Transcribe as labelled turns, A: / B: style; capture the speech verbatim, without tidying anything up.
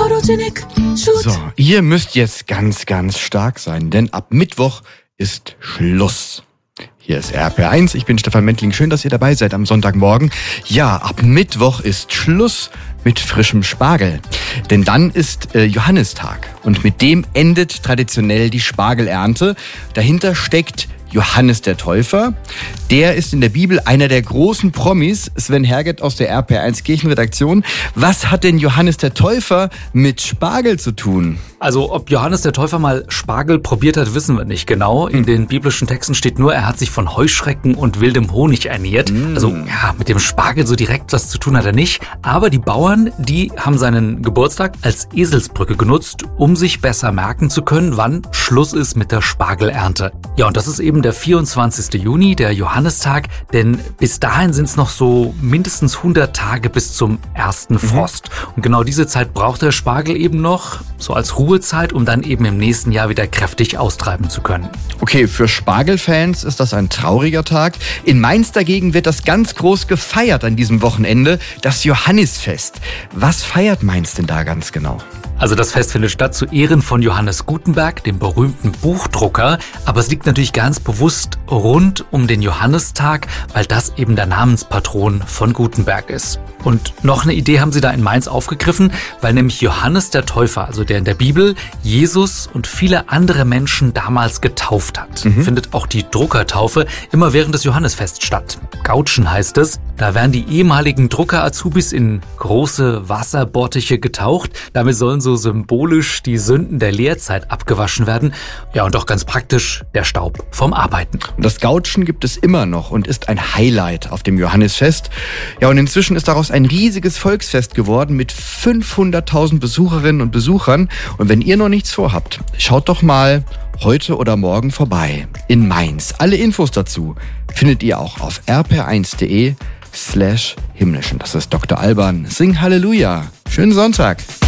A: So, ihr müsst jetzt ganz, ganz stark sein, denn ab Mittwoch ist Schluss. Hier ist R P R eins, ich bin Stefan Mentling. Schön, dass ihr dabei seid am Sonntagmorgen. Ja, ab Mittwoch ist Schluss mit frischem Spargel. Denn dann ist äh, Johannistag und mit dem endet traditionell die Spargelernte. Dahinter steckt Johannes der Täufer. Der ist in der Bibel einer der großen Promis. Sven Herget aus der R P R eins Kirchenredaktion. Was hat denn Johannes der Täufer mit Spargel zu tun?
B: Also ob Johannes der Täufer mal Spargel probiert hat, wissen wir nicht genau. In den biblischen Texten steht nur, er hat sich von Heuschrecken und wildem Honig ernährt. Mm. Also ja, mit dem Spargel so direkt was zu tun hat er nicht. Aber die Bauern, die haben seinen Geburtstag als Eselsbrücke genutzt, um sich besser merken zu können, wann Schluss ist mit der Spargelernte. Ja, und das ist eben der vierundzwanzigsten Juni, der Johannistag, denn bis dahin sind es noch so mindestens hundert Tage bis zum ersten Frost. Mhm. Und genau diese Zeit braucht der Spargel eben noch, so als Ruhezeit, um dann eben im nächsten Jahr wieder kräftig austreiben zu können.
A: Okay, für Spargelfans ist das ein trauriger Tag. In Mainz dagegen wird das ganz groß gefeiert an diesem Wochenende, das Johannisfest. Was feiert Mainz denn da ganz genau?
B: Also das Fest findet statt zu Ehren von Johannes Gutenberg, dem berühmten Buchdrucker. Aber es liegt natürlich ganz bewusst rund um den Johannistag, weil das eben der Namenspatron von Gutenberg ist. Und noch eine Idee haben sie da in Mainz aufgegriffen, weil nämlich Johannes der Täufer, also der in der Bibel, Jesus und viele andere Menschen damals getauft hat. Mhm. Findet auch die Druckertaufe immer während des Johannisfests statt. Gautschen heißt es. Da werden die ehemaligen Drucker-Azubis in große Wasserbottiche getaucht. Damit sollen so symbolisch die Sünden der Lehrzeit abgewaschen werden. Ja, und auch ganz praktisch der Staub vom Arbeiten.
A: Und das Gautschen gibt es immer noch und ist ein Highlight auf dem Johannisfest. Ja, und inzwischen ist daraus ein riesiges Volksfest geworden mit fünfhunderttausend Besucherinnen und Besuchern. Und wenn ihr noch nichts vorhabt, schaut doch mal heute oder morgen vorbei in Mainz. Alle Infos dazu findet ihr auch auf r p r eins punkt d e slash himmlischen. Das ist Doktor Alban. Sing Halleluja. Schönen Sonntag.